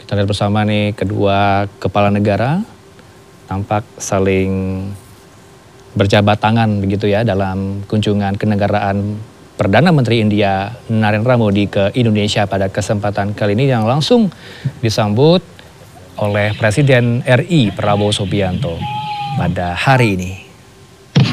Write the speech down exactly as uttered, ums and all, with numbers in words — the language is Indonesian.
Kita lihat bersama nih kedua kepala negara tampak saling berjabat tangan begitu ya dalam kunjungan kenegaraan Perdana Menteri India Narendra Modi ke Indonesia pada kesempatan kali ini yang langsung disambut oleh Presiden R I Prabowo Subianto pada hari ini.